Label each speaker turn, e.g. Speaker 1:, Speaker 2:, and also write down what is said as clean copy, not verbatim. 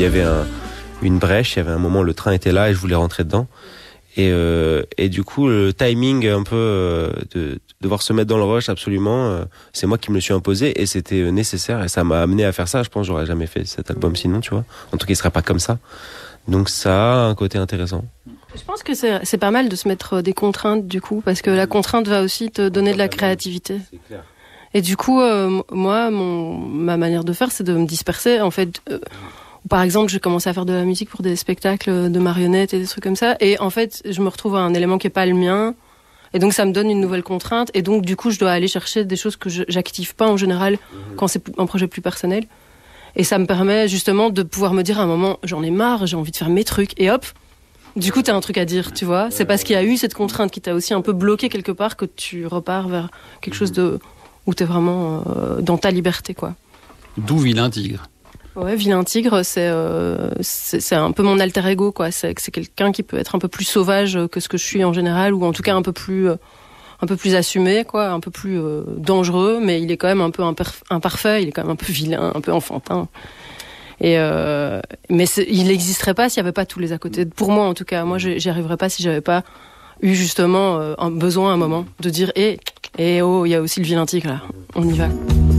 Speaker 1: y avait une brèche, il y avait un moment, le train était là et je voulais rentrer dedans. Et du coup, le timing un peu de devoir se mettre dans le rush absolument, c'est moi qui me le suis imposé et c'était nécessaire et ça m'a amené à faire ça. Je pense que j'aurais jamais fait cet album sinon, tu vois. En tout cas, il serait pas comme ça. Donc ça a un côté intéressant.
Speaker 2: Je pense que c'est pas mal de se mettre des contraintes du coup, parce que la contrainte va aussi te donner de la créativité. C'est clair. Et du coup, moi, ma manière de faire, c'est de me disperser. En fait, par exemple, j'ai commencé à faire de la musique pour des spectacles de marionnettes et des trucs comme ça. Et en fait, je me retrouve à un élément qui est pas le mien. Et donc, ça me donne une nouvelle contrainte. Et donc, du coup, je dois aller chercher des choses que j'active pas en général quand c'est un projet plus personnel. Et ça me permet justement de pouvoir me dire à un moment, j'en ai marre, j'ai envie de faire mes trucs. Et hop, du coup, t'as un truc à dire, tu vois. C'est parce qu'il y a eu cette contrainte qui t'a aussi un peu bloqué quelque part que tu repars vers quelque chose où t'es vraiment dans ta liberté, quoi.
Speaker 3: D'où Vilain Tigre.
Speaker 2: Ouais, Vilain Tigre, c'est un peu mon alter ego, quoi. C'est quelqu'un qui peut être un peu plus sauvage que ce que je suis en général, ou en tout cas un peu plus assumé, quoi, un peu plus dangereux, mais il est quand même un peu imparfait, il est quand même un peu vilain, un peu enfantin. Mais il n'existerait pas s'il n'y avait pas tous les à côté. Pour moi, en tout cas, moi, j'y arriverais pas si j'avais pas eu justement un besoin à un moment de dire, oh, il y a aussi le Vilain Tigre là, on y va.